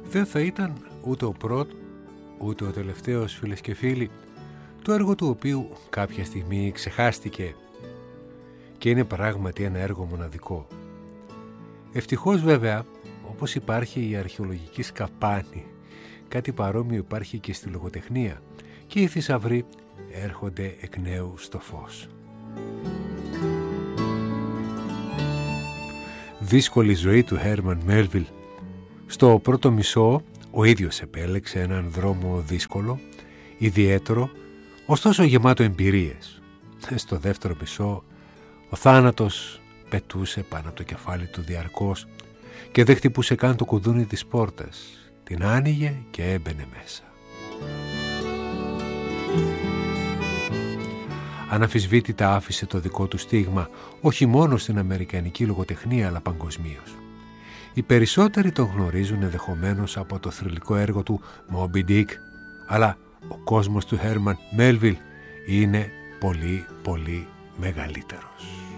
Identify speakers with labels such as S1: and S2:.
S1: Δεν θα ήταν ούτε ο πρώτος, ούτε ο τελευταίος, φίλες και φίλοι, το έργο του οποίου κάποια στιγμή ξεχάστηκε και είναι πράγματι ένα έργο μοναδικό. Ευτυχώς βέβαια, όπως υπάρχει η αρχαιολογική σκαπάνη, κάτι παρόμοιο υπάρχει και στη λογοτεχνία και οι θησαυροί έρχονται εκ νέου στο φως. Δύσκολη ζωή του Χέρμαν Μέλβιλ. Στο πρώτο μισό ο ίδιος επέλεξε έναν δρόμο δύσκολο, ιδιαίτερο, ωστόσο γεμάτο εμπειρίες. Στο δεύτερο μισό ο θάνατος πετούσε πάνω από το κεφάλι του διαρκώς και δεν χτυπούσε καν το κουδούνι της πόρτας. Την άνοιγε και έμπαινε μέσα. Αναμφισβήτητα άφησε το δικό του στίγμα όχι μόνο στην αμερικανική λογοτεχνία αλλά παγκοσμίως. Οι περισσότεροι τον γνωρίζουν ενδεχομένως από το θρυλικό έργο του Moby Dick, αλλά ο κόσμος του Herman Melville είναι πολύ πολύ μεγαλύτερος.